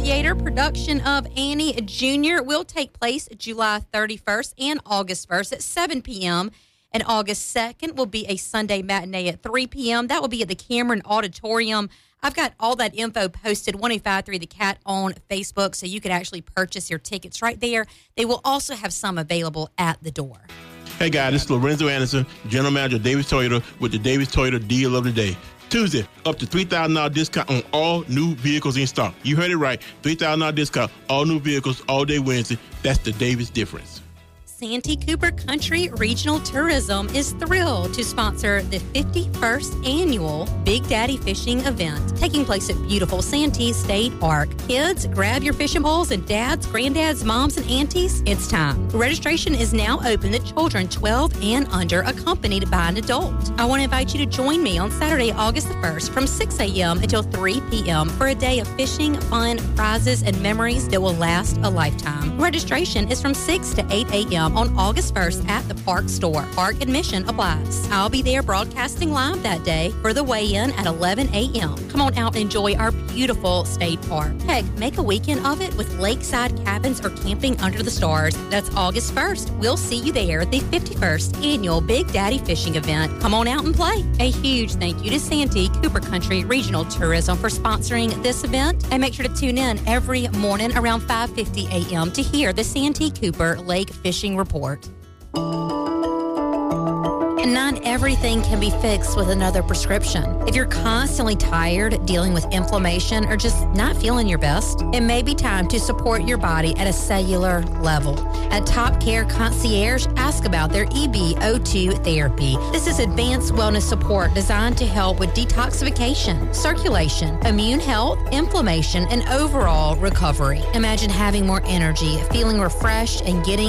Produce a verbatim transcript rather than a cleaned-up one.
Theater production of Annie Junior will take place July thirty-first and August first at seven p.m. And August second will be a Sunday matinee at three p.m. That will be at the Cameron Auditorium. I've got all that info posted, ten fifty-three The Cat on Facebook, so you could actually purchase your tickets right there. They will also have some available at the door. Hey, guys, this is Lorenzo Anderson, General Manager of Davis Toyota with the Davis Toyota Deal of the Day. Tuesday, up to three thousand dollars discount on all new vehicles in stock. You heard it right, three thousand dollars discount, all new vehicles, all day Wednesday. That's the Davis difference. Santee Cooper Country Regional Tourism is thrilled to sponsor the fifty-first annual Big Daddy Fishing event taking place at beautiful Santee State Park. Kids, grab your fishing poles, and dads, granddads, moms, and aunties, it's time. Registration is now open to children twelve and under, accompanied by an adult. I want to invite you to join me on Saturday, August the first from six a.m. until three p.m. for a day of fishing, fun, prizes, and memories that will last a lifetime. Registration is from six to eight a.m. on August first at the Park Store. Park admission applies. I'll be there broadcasting live that day for the weigh-in at eleven a.m. Come on out and enjoy our beautiful state park. Heck, make a weekend of it with lakeside cabins or camping under the stars. That's August first. We'll see you there at the fifty-first annual Big Daddy Fishing event. Come on out and play. A huge thank you to Santee Cooper Country Regional Tourism for sponsoring this event. And make sure to tune in every morning around five fifty a.m. to hear the Santee Cooper Lake Fishing Report. And not everything can be fixed with another prescription. If you're constantly tired, dealing with inflammation, or just not feeling your best, it may be time to support your body at a cellular level. At Top Care Concierge, ask about their E B O two therapy. This is advanced wellness support designed to help with detoxification, circulation, immune health, inflammation, and overall recovery. Imagine having more energy, feeling refreshed, and getting